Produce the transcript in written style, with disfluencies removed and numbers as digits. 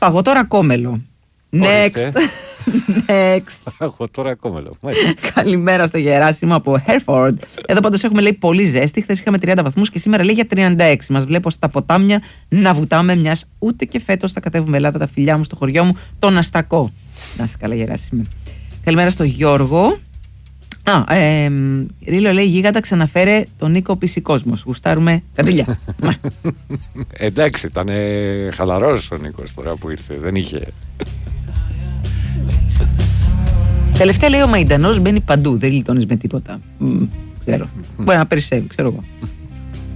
Παγωτό ρακόμελο. Next. Παγωτό ρακόμελο. Καλημέρα στο Γεράσιμο από Hereford. Εδώ πάντως έχουμε, λέει, πολύ ζέστη. Χθες είχαμε 30 βαθμούς και σήμερα λέει για 36. Μας βλέπω στα ποτάμια να βουτάμε, μιας ούτε και φέτος θα κατέβουμε Ελλάδα τα φιλιά μου στο χωριό μου, τον Αστακό. Να είσαι καλά, Γεράσιμε. Καλημέρα στο Γιώργο. Ρίλο, λέει, γίγαντα, ξαναφέρε τον Νίκο Πισικόσμος. Γουστάρουμε καντήλια. Εντάξει, ήταν χαλαρός ο Νίκος τώρα που ήρθε. Δεν είχε. Τελευταία, λέει, ο Μαϊντανός μπαίνει παντού. Δεν γλιτώνεις με τίποτα. Ξέρω. Μπορεί να περισσεύει, ξέρω εγώ.